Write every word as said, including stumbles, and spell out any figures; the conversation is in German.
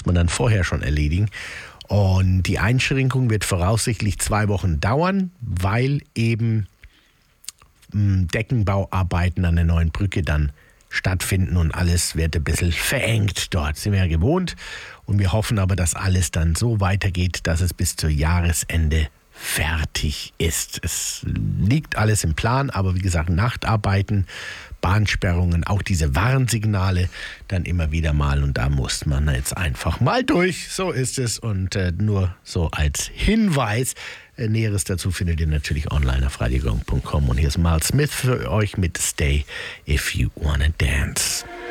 muss man dann vorher schon erledigen. Und die Einschränkung wird voraussichtlich zwei Wochen dauern, weil eben mh, Deckenbauarbeiten an der neuen Brücke dann stattfinden und alles wird ein bisschen verengt dort. Sind wir ja gewohnt und wir hoffen aber, dass alles dann so weitergeht, dass es bis zur Jahresende fertig ist. Es liegt alles im Plan, aber wie gesagt, Nachtarbeiten, Bahnsperrungen, auch diese Warnsignale dann immer wieder mal und da muss man jetzt einfach mal durch. So ist es und äh, nur so als Hinweis. Äh, Näheres dazu findet ihr natürlich online auf radio gong punkt com und hier ist Miles Smith für euch mit Stay If You Wanna Dance.